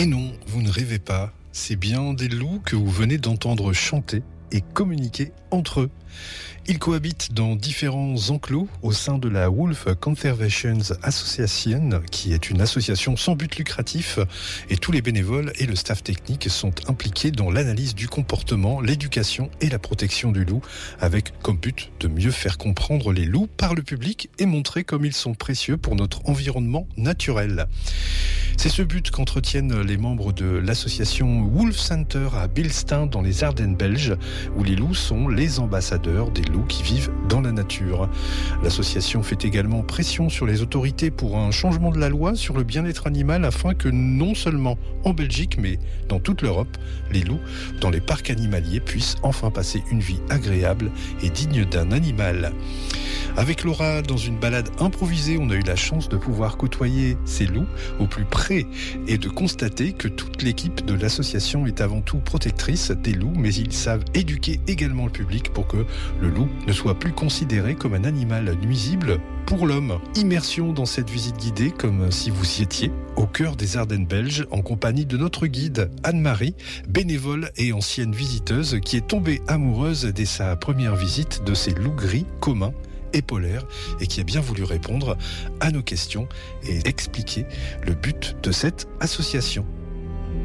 Et non, vous ne rêvez pas, c'est bien des loups que vous venez d'entendre chanter et communiquer entre eux. Ils cohabitent dans différents enclos au sein de la Wolf Conservation Association, qui est une association sans but lucratif, et tous les bénévoles et le staff technique sont impliqués dans l'analyse du comportement, l'éducation et la protection du loup, avec comme but de mieux faire comprendre les loups par le public et montrer comme ils sont précieux pour notre environnement naturel. C'est ce but qu'entretiennent les membres de l'association Wolf Center à Bilstein dans les Ardennes belges, où les loups sont les ambassadeurs des loups qui vivent dans la nature. L'association fait également pression sur les autorités pour un changement de la loi sur le bien-être animal afin que non seulement en Belgique mais dans toute l'Europe, les loups dans les parcs animaliers puissent enfin passer une vie agréable et digne d'un animal. Avec Laura, dans une balade improvisée, on a eu la chance de pouvoir côtoyer ces loups au plus près et de constater que toute l'équipe de l'association est avant tout protectrice des loups, mais ils savent éduquer également le public pour que le loup ne soit plus considéré comme un animal nuisible pour l'homme. Immersion dans cette visite guidée comme si vous y étiez au cœur des Ardennes belges en compagnie de notre guide Anne-Marie, bénévole et ancienne visiteuse qui est tombée amoureuse dès sa première visite de ces loups gris communs et polaire et qui a bien voulu répondre à nos questions et expliquer le but de cette association.